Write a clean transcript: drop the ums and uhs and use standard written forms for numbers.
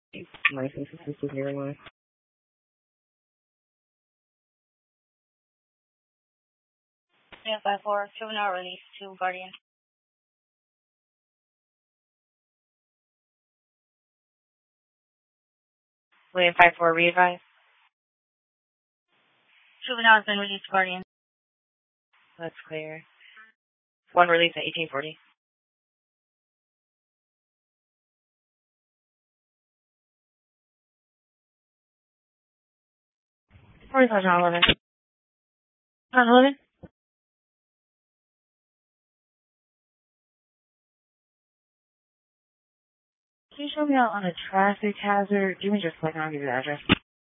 License assisted near line. Yeah, 5-4, juvenile release to guardian. William 5-4, re-advise. Juvenile has been released to guardian. That's clear. One release at 1840. John 11. John 11? Can you show me out on a traffic hazard? Give me just a second, I'll give you the address.